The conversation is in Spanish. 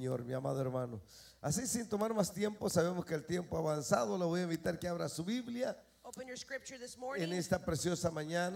Señor, mi amado hermano. Así, sin tomar más tiempo, sabemos que el tiempo ha avanzado. Le voy a invitar que abra su Biblia Open your scripture this en morning esta preciosa mañana.